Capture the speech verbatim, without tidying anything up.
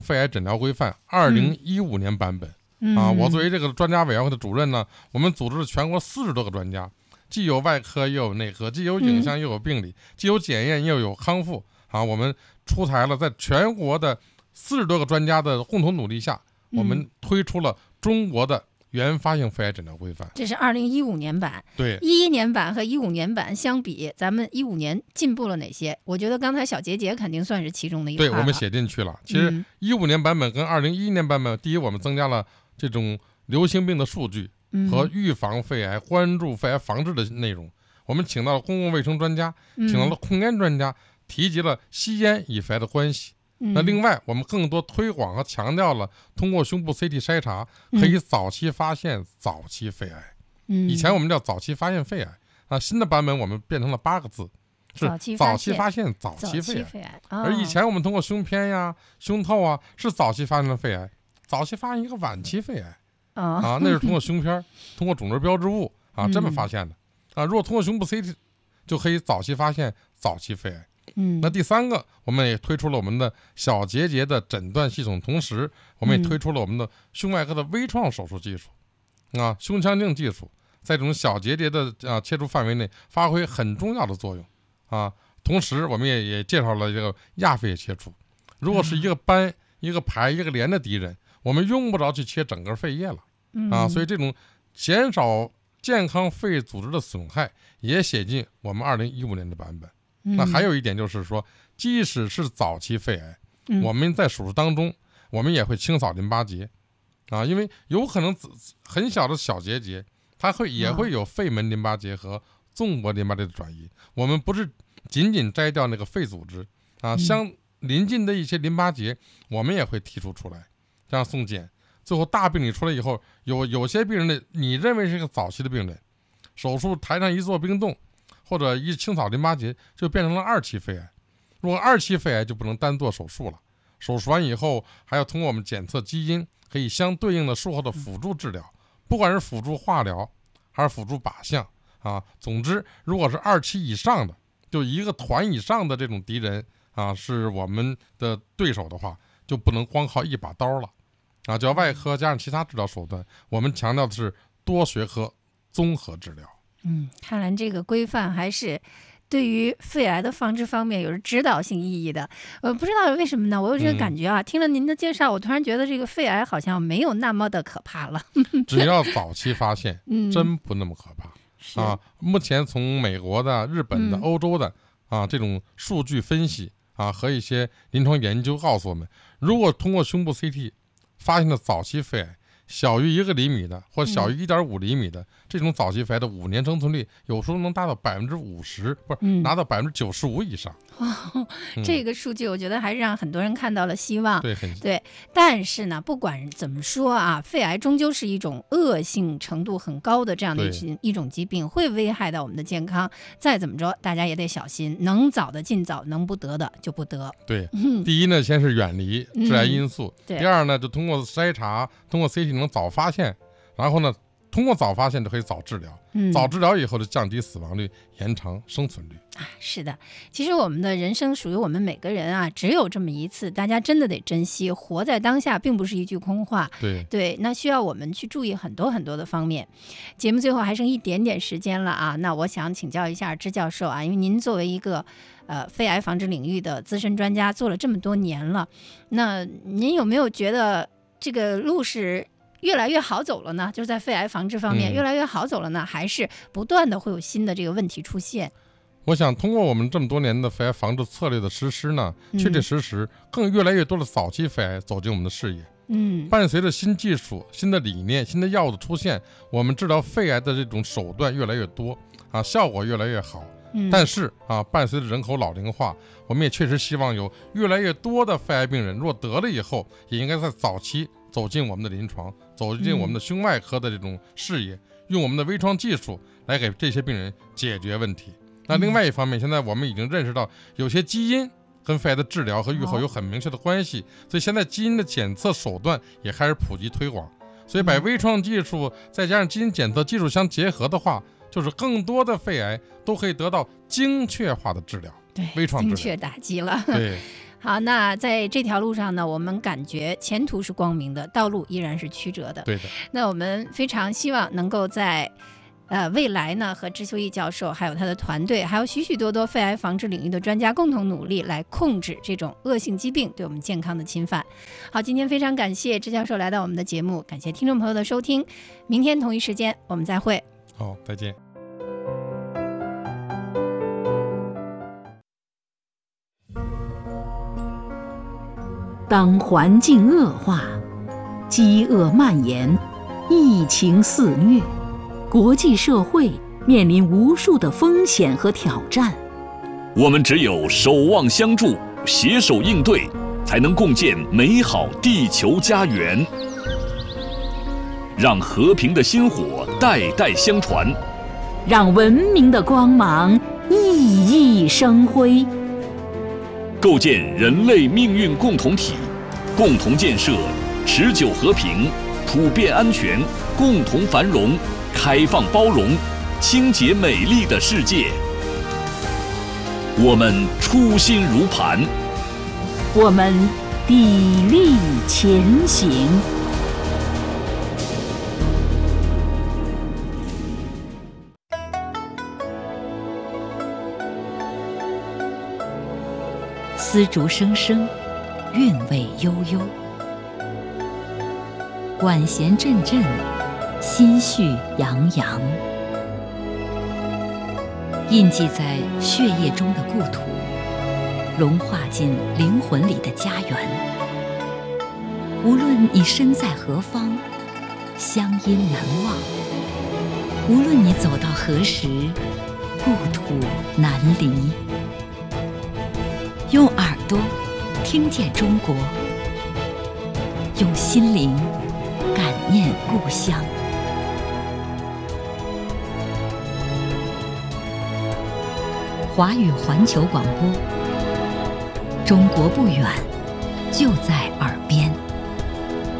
肺癌诊疗规范二零一五年版本、嗯、啊，我作为这个专家委员会的主任呢，我们组织了全国四十多个专家，既有外科又有内科，既有影像又有病理、嗯、既有检验又有康复啊，我们出台了在全国的四十多个专家的共同努力下，我们推出了中国的原发性肺癌诊疗规范。 这是二零一五年版。 对， 一一年版和一五年版相比，咱们一五年进步了哪些？我觉得刚才小杰杰肯定算是其中的一块。 对，我们写进去了。其实一五年版本跟二零一一年版本、嗯，第一，我们增加了这种流行病的数据和预防肺癌、关注肺癌防治的内容。我们请到了公共卫生专家，请到了控烟专家，提及了吸烟与肺癌的关系。那另外，我们更多推广和强调了通过胸部 C T 筛查可以早期发现早期肺癌。嗯，以前我们叫早期发现肺癌啊，新的版本我们变成了八个字，是早期发现早期肺癌。 哦、 而以前我们通过胸片呀、胸透啊，是早期发现了肺癌，早期发现一个晚期肺癌。 哦、 啊，那是通过胸片、通过肿瘤标志物啊这么发现的。啊，如果通过胸部 C T， 就可以早期发现早期肺癌。 嗯， 那第三个，我们也推出了我们的小结节的诊断系统，同时我们也推出了我们的胸外科的微创手术技术，嗯、啊，胸腔镜技术在这种小结节的啊切除范围内发挥很重要的作用啊。同时，我们也也介绍了这个亚肺切除，如果是一个斑、嗯、一个排、一个连的敌人，我们用不着去切整个肺叶了啊。所以这种减少健康肺组织的损害也写进我们二零一五年的版本。那还有一点就是说，即使是早期肺癌、嗯、我们在手术当中我们也会清扫淋巴结啊，因为有可能很小的小结节它会也会有肺门淋巴结和纵膜淋巴结的转移，我们不是仅仅摘掉那个肺组织啊，相邻近的一些淋巴结我们也会剔除出来，这样送检，最后大病理出来以后，有有些病人的你认为是一个早期的病人，手术台上一做冰冻或者一清扫淋巴结就变成了二期肺癌。如果二期肺癌就不能单做手术了，手术完以后还要通过我们检测基因，可以相对应的术后的辅助治疗，不管是辅助化疗还是辅助靶向啊。总之，如果是二期以上的，就一个团以上的这种敌人啊，是我们的对手的话，就不能光靠一把刀了啊，叫外科加上其他治疗手段。我们强调的是多学科综合治疗。 嗯，看来这个规范还是对于肺癌的防治方面有着指导性意义的。呃，不知道为什么呢，我有这个感觉啊、嗯、听了您的介绍，我突然觉得这个肺癌好像没有那么的可怕了。 只要早期发现、嗯、真不那么可怕啊。目前从美国的、日本的、嗯、欧洲的啊这种数据分析啊和一些临床研究告诉我们，如果通过胸部 C T 发现的早期肺癌小于一个厘米的或小于一点五厘米的、嗯、这种早期肺癌的五年生存率有时候能达到百分之五十，不是、嗯、达到百分之九十五以上。 哦，这个数据我觉得还是让很多人看到了希望。 对，很对。但是呢，不管怎么说啊，肺癌终究是一种恶性程度很高的这样的一一种疾病，会危害到我们的健康。再怎么着，大家也得小心，能早的尽早，能不得的就不得。 对，嗯、第一呢，先是远离致癌因素； 嗯、 第二呢，就通过筛查，通过 C T 能早发现，然后呢，通过早发现就可以早治疗，嗯、早治疗以后就降低死亡率，延长生存率。 啊，是的，其实我们的人生属于我们每个人啊，只有这么一次，大家真的得珍惜，活在当下并不是一句空话。 对对，那需要我们去注意很多很多的方面。节目最后还剩一点点时间了啊，那我想请教一下支教授啊，因为您作为一个呃肺癌防治领域的资深专家，做了这么多年了，那您有没有觉得这个路是越来越好走了呢？就是在肺癌防治方面、嗯、越来越好走了呢，还是不断的会有新的这个问题出现？ 我想通过我们这么多年的肺癌防治策略的实施呢，确确实实更越来越多的早期肺癌走进我们的视野。嗯，伴随着新技术、新的理念、新的药物的出现，我们治疗肺癌的这种手段越来越多啊，效果越来越好。嗯、但是啊，伴随着人口老龄化，我们也确实希望有越来越多的肺癌病人，若得了以后，也应该在早期走进我们的临床，走进我们的胸外科的这种视野，嗯、用我们的微创技术来给这些病人解决问题。那另外一方面，现在我们已经认识到有些基因跟肺癌的治疗和预后有很明确的关系，所以现在基因的检测手段也开始普及推广。所以把微创技术再加上基因检测技术相结合的话，就是更多的肺癌都可以得到精确化的治疗。 对， 微创治疗精确打击了。 对。 好，那在这条路上呢，我们感觉前途是光明的，道路依然是曲折的。 对的。 那我们非常希望能够在呃，未来呢，和支修义教授还有他的团队，还有许许多多肺癌防治领域的专家共同努力，来控制这种恶性疾病对我们健康的侵犯。好，今天非常感谢支教授来到我们的节目，感谢听众朋友的收听，明天同一时间我们再会。 好，再见。 当环境恶化，饥饿蔓延，疫情肆虐，国际社会面临无数的风险和挑战， 我们只有守望相助，携手应对，才能共建美好地球家园，让和平的薪火代代相传， 让文明的光芒熠熠生辉， 构建人类命运共同体，共同建设持久和平、普遍安全、共同繁荣、开放包容、清洁美丽的世界。我们初心如磐， 我们砥砺前行。丝竹声声，韵味悠悠；管弦阵阵，心绪洋洋。印记在血液中的故土，融化进灵魂里的家园。无论你身在何方，乡音难忘；无论你走到何时，故土难离。用耳朵听见中国，用心灵感念故乡。华语环球广播，中国不远，就在耳